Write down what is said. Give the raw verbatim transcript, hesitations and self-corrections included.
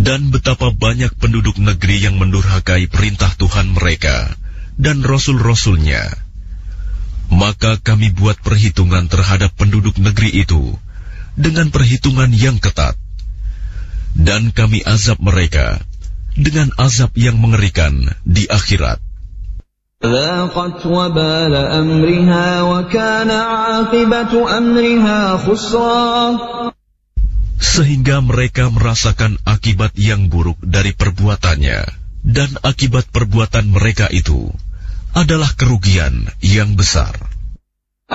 Dan betapa banyak penduduk negeri yang mendurhakai perintah Tuhan mereka dan Rasul-Rasulnya. Maka kami buat perhitungan terhadap penduduk negeri itu dengan perhitungan yang ketat. Dan kami azab mereka dengan azab yang mengerikan di akhirat. ذاقت وبال أمرها وكان عاقبة أمرها خسرا. Sehingga mereka merasakan akibat yang buruk dari perbuatannya, dan akibat perbuatan mereka itu adalah kerugian yang besar.